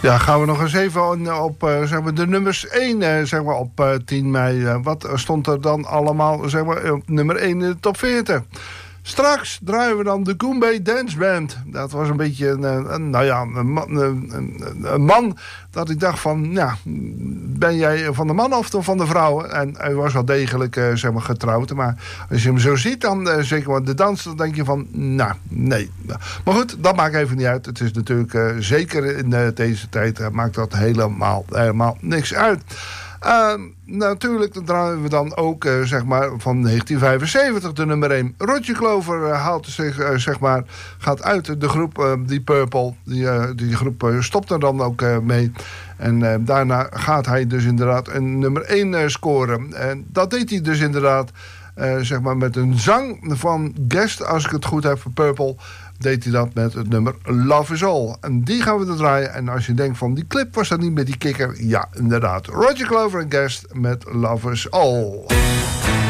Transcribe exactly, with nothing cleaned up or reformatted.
Ja, gaan we nog eens even op uh, zeg maar de nummers één, uh, zeg maar op uh, tien mei. Uh, wat stond er dan allemaal zeg maar, op nummer één in de top veertig? Straks draaien we dan de Goombay Dance Band. Dat was een beetje een, een, nou ja, een, man, een, een man dat ik dacht van, ja, ben jij van de man of van de vrouw? En hij was wel degelijk uh, zeg maar, getrouwd. Maar als je hem zo ziet, dan uh, zeker wat de dans, dan denk je van, nou, nee. Maar goed, dat maakt even niet uit. Het is natuurlijk, uh, zeker in uh, deze tijd, uh, maakt dat helemaal, helemaal niks uit. Uh, natuurlijk dan draaien we dan ook uh, zeg maar van negentien vijfenzeventig de nummer één. Roger Clover uh, haalt zich, uh, zeg maar, gaat uit de groep uh, die Purple. Die, uh, die groep uh, stopt er dan ook uh, mee. En uh, daarna gaat hij dus inderdaad een nummer één uh, scoren. En dat deed hij dus inderdaad uh, zeg maar met een zang van Guest, als ik het goed heb voor Purple. Deed hij dat met het nummer Love Is All. En die gaan we er draaien. En als je denkt van die clip was dat niet met die kikker. Ja, inderdaad. Roger Clover en Guest met Love Is All.